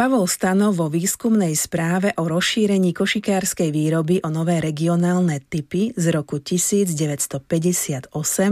Pavol Stano vo výskumnej správe o rozšírení košikárskej výroby o nové regionálne typy z roku 1958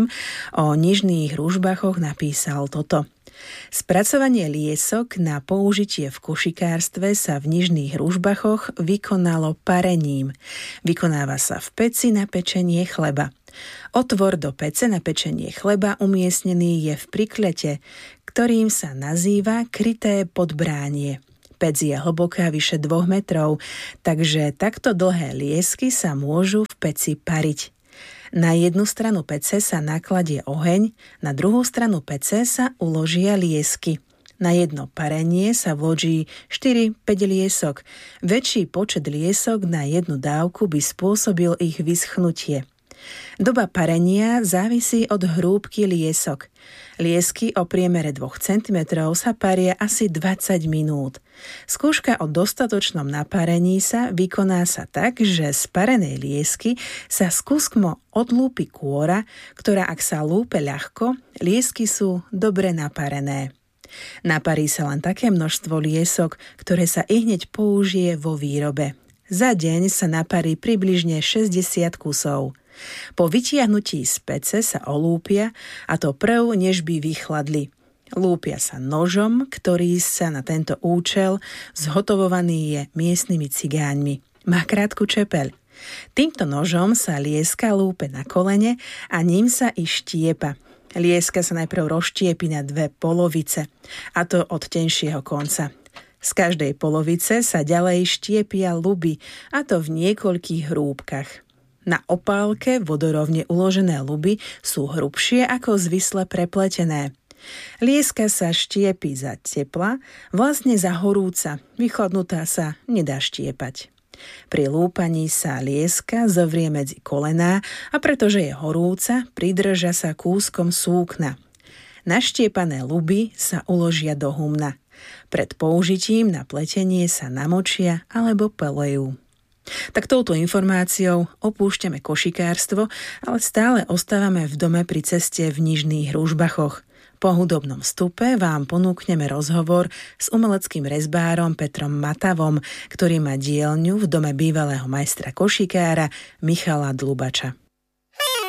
o nižných Ružbachoch napísal toto. Spracovanie liesok na použitie v košikárstve sa v nižných Ružbachoch vykonalo parením. Vykonáva sa v peci na pečenie chleba. Otvor do pece na pečenie chleba umiestnený je v priklete, ktorým sa nazýva kryté podbránie. Pec je hlboká vyše 2 metrov, takže takto dlhé liesky sa môžu v peci pariť. Na jednu stranu pece sa nakladie oheň, na druhú stranu pece sa uložia liesky. Na jedno parenie sa vloží 4-5 liesok. Väčší počet liesok na jednu dávku by spôsobil ich vyschnutie. Doba parenia závisí od hrúbky liesok. Liesky o priemere 2 cm sa paria asi 20 minút. Skúška o dostatočnom naparení sa vykoná sa tak, že z parenej liesky sa skúskmo odlúpi kôra, ktorá ak sa lúpe ľahko, liesky sú dobre naparené. Naparí sa len také množstvo liesok, ktoré sa ihneď použije vo výrobe. Za deň sa naparí približne 60 kusov. Po vytiahnutí z pece sa olúpia, a to prv, než by vychladli. Lúpia sa nožom, ktorý sa na tento účel zhotovovaný je miestnymi cigáňmi. Má krátku čepeľ. Týmto nožom sa lieska lúpe na kolene a ním sa i štiepa. Lieska sa najprv rozštiepi na 2 polovice, a to od tenšieho konca. Z každej polovice sa ďalej štiepia luby, a to v niekoľkých hrúbkach. Na opálke vodorovne uložené luby sú hrubšie ako zvisle prepletené. Lieska sa štiepi za tepla, vlastne za horúca, vychladnutá sa nedá štiepať. Pri lúpaní sa lieska zovrie medzi kolená a pretože je horúca, pridrža sa kúskom súkna. Naštiepané luby sa uložia do humna. Pred použitím na pletenie sa namočia alebo pelejú. Tak touto informáciou opúšťame košikárstvo, ale stále ostávame v dome pri ceste v nižných Ružbachoch. Po hudobnom vstupe vám ponúkneme rozhovor s umeleckým rezbárom Petrom Matavom, ktorý má dielňu v dome bývalého majstra košikára Michala Dlubača.